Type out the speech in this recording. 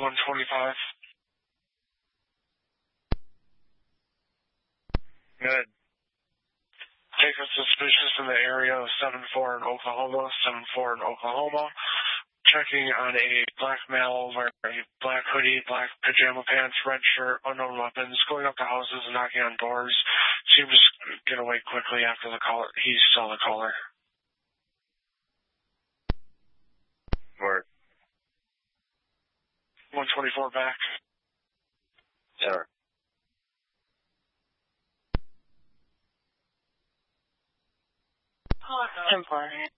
125. Good. Take us suspicious in the area of 7-4 in Oklahoma, 7-4 in Oklahoma. Checking on a black male wearing a black hoodie, black pajama pants, red shirt, unknown weapons, going up to houses and knocking on doors. Seemed to get away quickly after the caller. He saw the caller. Word. 124 back. Sir. Important.